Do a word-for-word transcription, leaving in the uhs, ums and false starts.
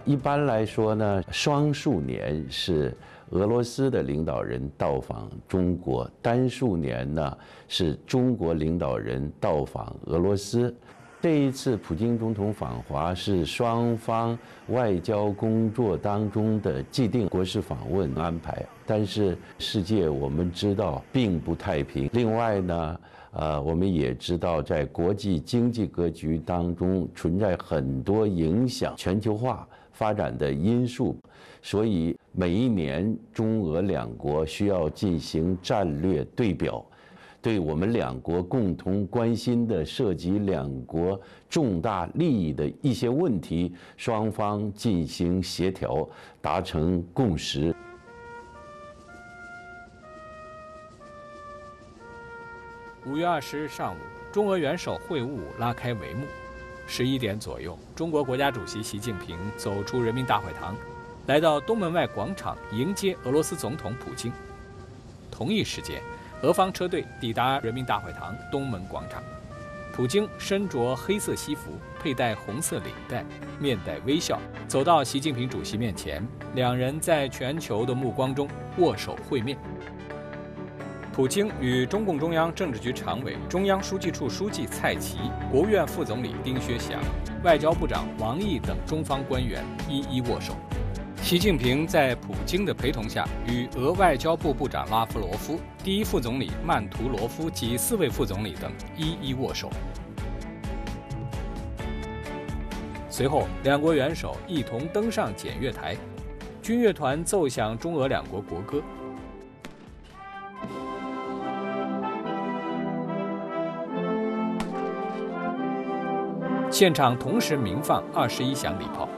一般来说呢，双数年是俄罗斯的领导人到访中国，单数年呢是中国领导人到访俄罗斯。这一次普京总统访华是双方外交工作当中的既定国事访问安排，但是世界我们知道并不太平。另外呢，呃，我们也知道在国际经济格局当中存在很多影响全球化发展的因素，所以每一年中俄两国需要进行战略对表。对我们两国共同关心的、涉及两国重大利益的一些问题，双方进行协调，达成共识。 五月二十日上午，中俄元首会晤拉开帷幕。十一点左右，中国国家主席习近平走出人民大会堂，来到东门外广场迎接俄罗斯总统普京。同一时间，俄方车队抵达人民大会堂东门广场，普京身着黑色西服，佩戴红色领带，面带微笑，走到习近平主席面前，两人在全球的目光中握手会面。普京与中共中央政治局常委、中央书记处书记蔡奇、国务院副总理丁薛祥、外交部长王毅等中方官员一一握手。习近平在普京的陪同下，与俄外交部部长拉夫罗夫、第一副总理曼图罗夫及四位副总理等一一握手。随后，两国元首一同登上检阅台，军乐团奏响中俄两国国歌。现场同时鸣放二十一响礼炮。